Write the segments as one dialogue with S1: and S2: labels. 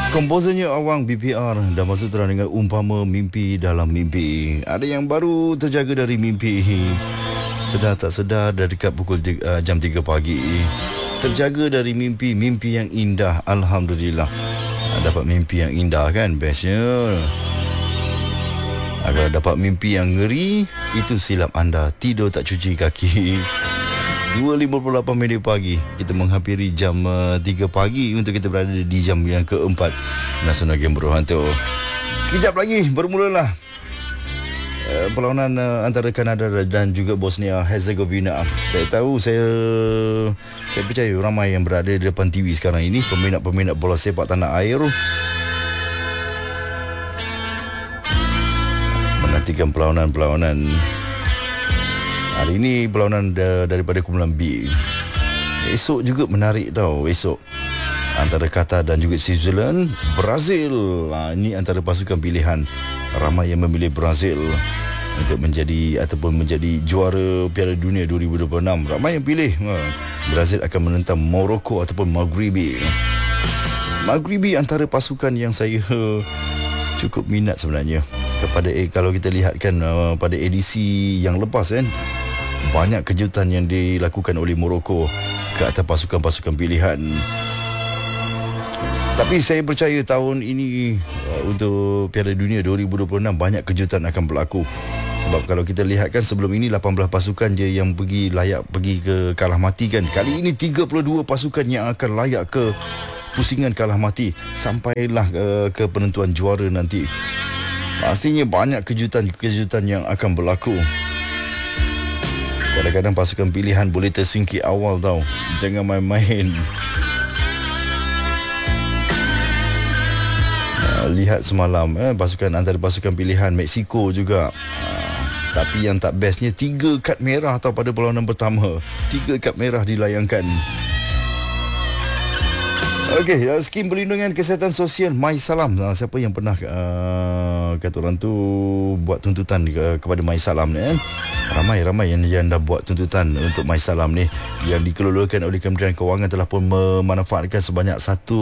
S1: Komposernya Awang BPR dah masuk terang dengan umpama mimpi dalam mimpi. Ada yang baru terjaga dari mimpi. Sedar tak sedar dah dekat pukul jam 3 pagi. Terjaga dari mimpi yang indah. Alhamdulillah. Dapat mimpi yang indah kan, bestnya. Agar dapat mimpi yang ngeri, itu silap anda. Tidur tak cuci kaki. 2.58 minit pagi. Kita menghampiri jam 3 pagi untuk kita berada di jam yang keempat Nasional Game Berhantu. Sekejap lagi bermulalah perlawanan antara Kanada dan juga Bosnia Herzegovina. Saya tahu, saya percaya ramai yang berada di depan TV sekarang ini, peminat-peminat bola sepak tanah air, menantikan perlawanan. Hari ini perlawanan daripada kumpulan B. Esok juga menarik tau. Esok antara Qatar dan juga Switzerland. Brazil, ini antara pasukan pilihan. Ramai yang memilih Brazil untuk menjadi juara Piala Dunia 2026. Ramai yang pilih Brazil akan menentang Morocco ataupun Maghribi. Maghribi antara pasukan yang saya cukup minat sebenarnya. Kalau kita lihatkan pada edisi yang lepas kan, banyak kejutan yang dilakukan oleh Morocco ke atas pasukan-pasukan pilihan. Tapi saya percaya tahun ini untuk Piala Dunia 2026 banyak kejutan akan berlaku. Sebab kalau kita lihatkan sebelum ini 18 pasukan je yang layak pergi ke kalah mati kan. Kali ini 32 pasukan yang akan layak ke pusingan kalah mati sampailah ke penentuan juara nanti. Pastinya banyak kejutan yang akan berlaku. Kadang-kadang pasukan pilihan boleh tersingkir awal tau. Jangan main-main. Lihat semalam antara pasukan pilihan Mexico juga. Tapi yang tak bestnya 3 kad merah tau pada perlawanan pertama. 3 kad merah dilayangkan. Okey, skim perlindungan kesihatan sosial MySalam. Siapa yang pernah kata orang tu buat tuntutan kepada MySalam ni ramai yang dah buat tuntutan untuk MySalam ni, yang dikelolakan oleh Kementerian Kewangan telah pun memanfaatkan sebanyak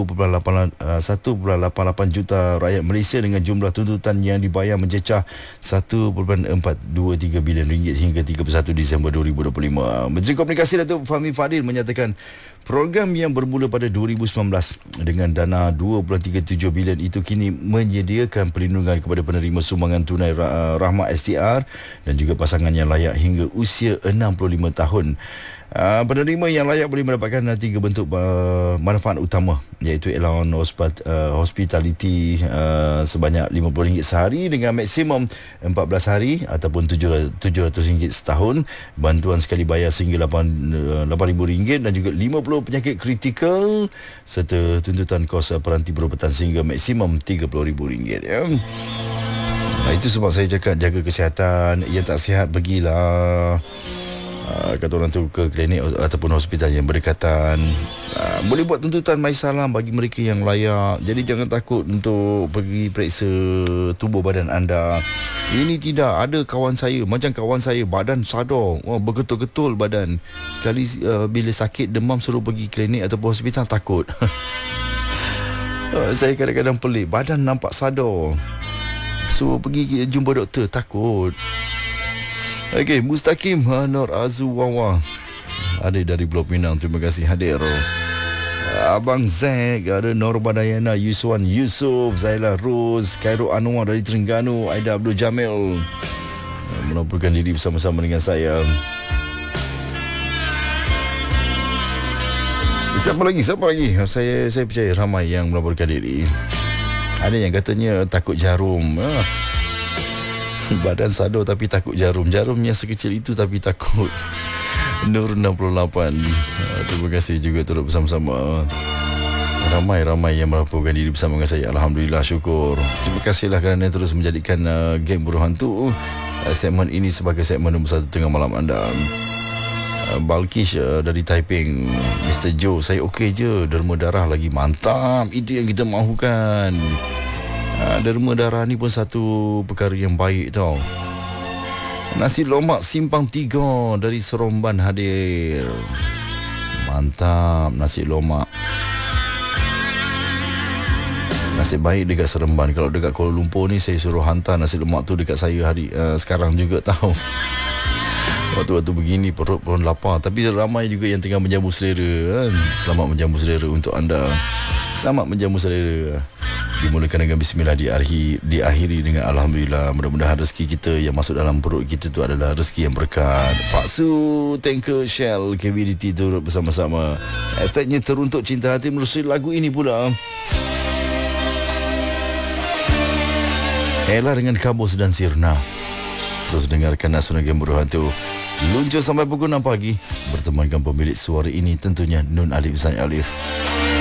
S1: 1.88 juta rakyat Malaysia dengan jumlah tuntutan yang dibayar mencecah 1.423 bilion ringgit hingga 31 Disember 2025. Menteri Komunikasi Datuk Fahmi Fadil menyatakan program yang bermula pada 2019 dengan dana 2.37 bilion itu kini menyediakan perlindungan kepada penerima sumbangan tunai rahmat STR dan juga pasangan yang layak hingga usia 65 tahun. Penerima yang layak boleh mendapatkan 3 bentuk manfaat utama, iaitu allowance hospitality sebanyak RM50 sehari dengan maksimum 14 hari ataupun RM700 setahun, bantuan sekali bayar sehingga RM8,000 dan juga 50 penyakit kritikal serta tuntutan kos peranti perubatan sehingga maksimum RM30,000 ya. Itu sebab saya cakap jaga kesihatan. Yang tak sihat pergilah kata orang tu ke klinik ataupun hospital yang berdekatan. Boleh buat tuntutan MySalam bagi mereka yang layak. Jadi jangan takut untuk pergi periksa tubuh badan anda. Ini tidak ada kawan saya, macam kawan saya badan sadar, bergetul-getul badan. Sekali bila sakit demam suruh pergi klinik ataupun hospital takut. Saya kadang-kadang pelik, badan nampak sadar, suruh pergi jumpa doktor takut. Okey, Mustaqim Nur Azuwawa ada dari Blok Pinang. Terima kasih hadir. Abang Zack, ada Norbadayana, Yuswan Yusof, Zaila Rose, Khairul Anwar dari Terengganu, Aida Abdul Jamil melaporkan diri bersama-sama dengan saya. Siapa lagi? Saya percaya ramai yang melaporkan diri. Ada yang katanya takut jarum. Badan sadar tapi takut jarum. Jarumnya sekecil itu tapi takut. Nur 68. Terima kasih juga turut bersama-sama. Ramai yang melaporkan diri bersama dengan saya. Alhamdulillah, syukur. Terima kasihlah kerana terus menjadikan Geng Buruh Hantu segmen ini sebagai segmen nombor 1 tengah malam anda. Balkish dari Taiping. Mr. Joe, saya okey je. Derma darah lagi mantap. Itu yang kita mahukan. Derma darah ni pun satu perkara yang baik tau. Nasi lomak simpang 3 dari Seromban hadir. Mantap nasi lomak. Nasib baik dekat Seremban. Kalau dekat Kuala Lumpur ni, saya suruh hantar nasi lemak tu dekat saya sekarang juga tahu. Waktu-waktu begini perut pun lapar. Tapi ramai juga yang tengah menjamu selera kan? Selamat menjamu selera untuk anda. Selamat menjamu selera. Dimulakan dengan bismillah, diakhiri dengan alhamdulillah. Mudah-mudahan rezeki kita yang masuk dalam perut kita tu adalah rezeki yang berkat. Pak Su, Tanker, Shell, KVDT turut bersama-sama. Hashtagnya teruntuk cinta hati menerusi lagu ini pula. Ella dengan Kabus dan Sirna. Terus dengarkan Nasional Game Berhantu. Luncur sampai pukul 6 pagi. Bertemankan pemilik suara ini tentunya Nun Alif Zain Alif.